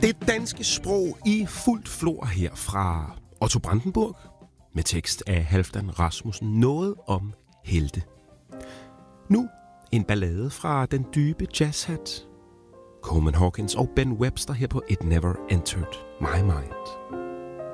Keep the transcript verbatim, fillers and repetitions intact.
Det danske sprog i fuldt flor her fra Otto Brandenburg med tekst af Halfdan Rasmussen. Noget om helte. Nu en ballade fra den dybe jazzhat. Coleman Hawkins og Ben Webster her på It Never Entered My Mind.